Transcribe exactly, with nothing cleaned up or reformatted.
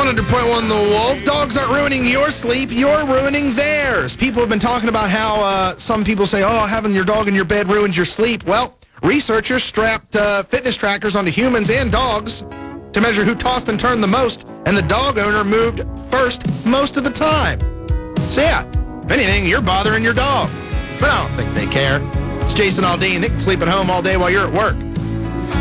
one hundred point one The Wolf. Dogs aren't ruining your sleep. You're ruining theirs. People have been talking about how uh, some people say, oh, having your dog in your bed ruins your sleep. Well, researchers strapped uh, fitness trackers onto humans and dogs to measure who tossed and turned the most, and the dog owner moved first most of the time. So, yeah, if anything, you're bothering your dog. But I don't think they care. It's Jason Aldean. They can sleep at home all day while you're at work.